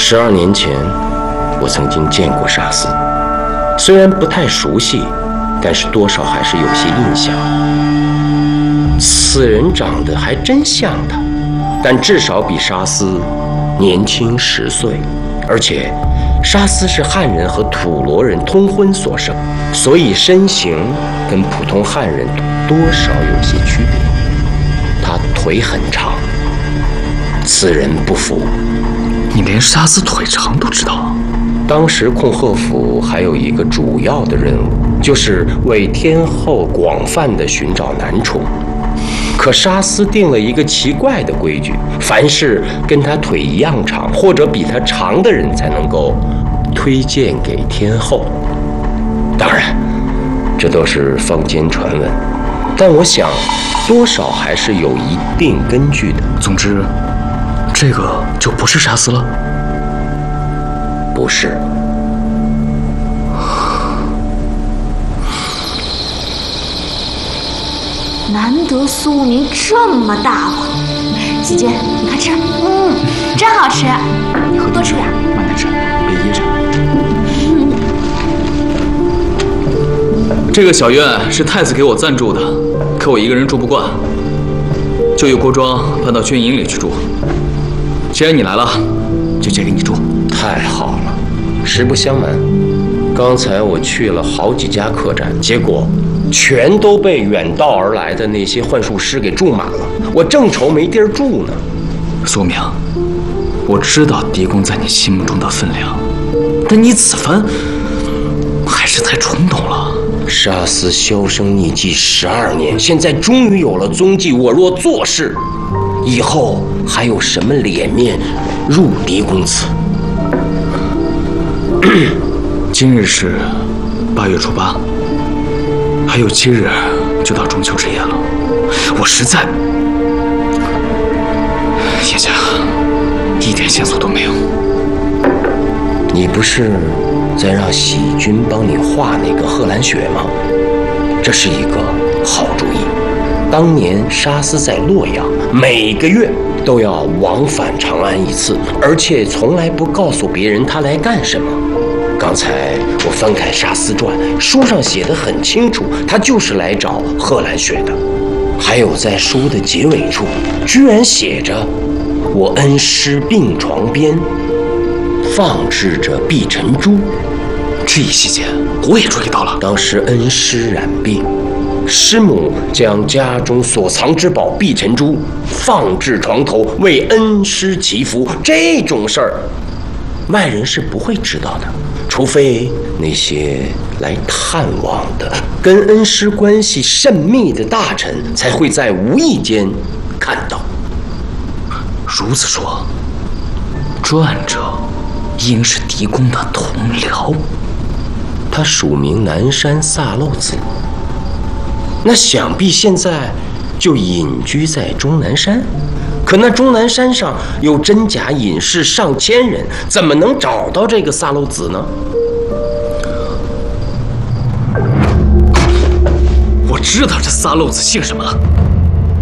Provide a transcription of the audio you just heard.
12年前，我曾经见过沙斯，虽然不太熟悉，但是多少还是有些印象。此人长得还真像他，但至少比沙斯年轻10岁，而且沙斯是汉人和土罗人通婚所生，所以身形跟普通汉人多少有些区别。他腿很长，此人不服。 你连沙斯腿长都知道？ 当时控赫府还有一个主要的任务，就是为天后广泛地寻找男宠。可沙斯定了一个奇怪的规矩，凡是跟他腿一样长或者比他长的人才能够推荐给天后。当然，这都是坊间传闻，但我想多少还是有一定根据的。 总之，这个就不是沙斯了。 不是。 难得苏无名这么大方，姐姐，你快吃，真好吃，以后多吃点， 慢点吃，别噎着。这个小院是太子给我暂住的，可我一个人住不惯，就由郭庄搬到军营里去住。既然你来了，就借给你住。 太好了。实不相瞒，刚才我去了好几家客栈，结果全都被远道而来的那些幻术师给住满了，我正愁没地儿住呢。 苏明，我知道狄公在你心目中的分量，但你此番还是太冲动了。 沙斯销声匿迹12年，现在终于有了踪迹，我若做事，以后还有什么脸面入狄公祠？ 今日是8月初8，还有7日就到中秋之夜了。我实在，叶家一点线索都没有。 你不是在让喜君帮你画那个贺兰雪吗？这是一个好主意。当年沙斯在洛阳，每个月都要往返长安一次，而且从来不告诉别人他来干什么。刚才我翻看沙斯传，书上写得很清楚，他就是来找贺兰雪的。还有在书的结尾处，居然写着我恩师病床边放置着碧晨珠。 这一细节我也注意到了。 当时恩师染病，师母将家中所藏之宝碧晨珠放置床头，为恩师祈福。这种事儿外人是不会知道的，除非那些来探望的跟恩师关系甚密的大臣才会在无意间看到。 如此说，传者应是狄公的同僚。 他署名南山萨漏子，那想必现在就隐居在终南山。可那终南山上有真假隐士上千人，怎么能找到这个萨漏子呢？ 我知道这萨漏子姓什么。